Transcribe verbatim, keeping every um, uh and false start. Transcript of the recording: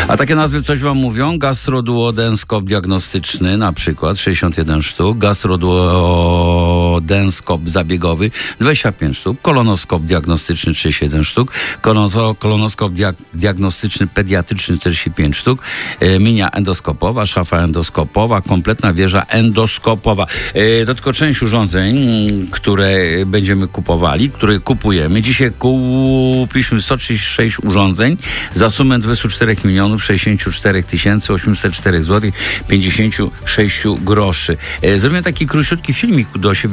A takie nazwy coś wam mówią? Gastroduodenskop diagnostyczny na przykład sześćdziesiąt jeden sztuk, gastroduodenskop zabiegowy dwadzieścia pięć sztuk, kolonoskop diagnostyczny trzydzieści jeden sztuk, kolonozo, kolonoskop diag, diagnostyczny pediatryczny czterdzieści pięć sztuk, e, minia endoskopowa, szafa endoskopowa, kompletna wieża endoskopowa. E, to tylko część urządzeń, które będziemy kupowali, które kupujemy. Dzisiaj kupiliśmy sto trzydzieści sześć urządzeń za sumę dwadzieścia cztery milionów sześćdziesiąt cztery tysiące osiemset cztery złotych pięćdziesiąt sześć groszy. E, zrobiłem taki króciutki filmik do siebie